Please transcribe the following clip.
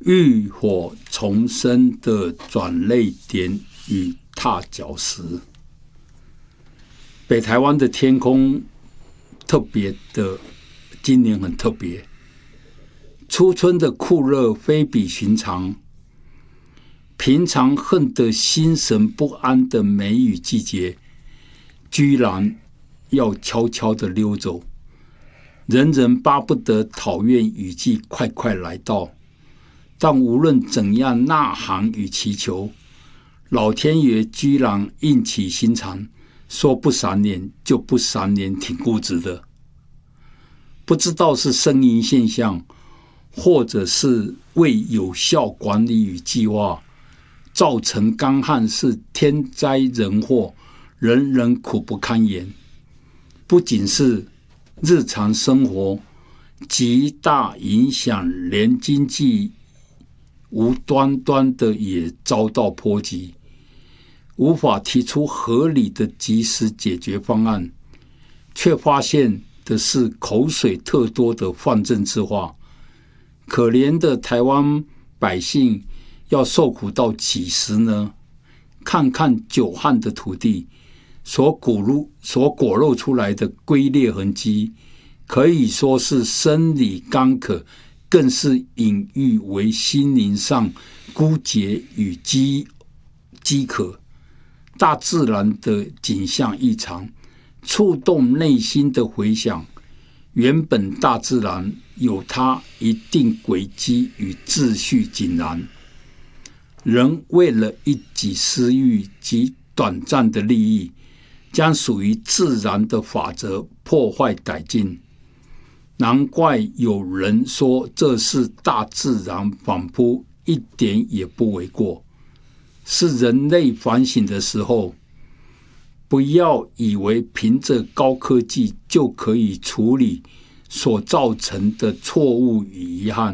浴火重生的转捩点与踏脚石。北台湾的天空特别的，今年很特别。初春的酷热非比寻常，平常恨得心神不安的梅雨季节，居然要悄悄地溜走。人人巴不得讨厌雨季快快来到，但无论怎样呐喊与祈求，老天爷居然硬起心肠，说不赏脸就不赏脸，挺固执的。不知道是声音现象，或者是未有效管理与计划，造成干旱是天灾人祸，人人苦不堪言。不仅是日常生活极大影响，连经济无端端的也遭到波及，无法提出合理的及时解决方案，却发现的是口水特多的泛政治化。可怜的台湾百姓要受苦到几时呢？看看久旱的土地所果露出来的龟裂痕迹，可以说是生理干渴，更是隐喻为心灵上孤绝与饥渴。大自然的景象异常，触动内心的回响。原本大自然有它一定轨迹与秩序井然，人为了一己私欲及短暂的利益，将属于自然的法则破坏殆尽。难怪有人说这是大自然反扑，一点也不为过。是人类反省的时候，不要以为凭着高科技就可以处理所造成的错误与遗憾。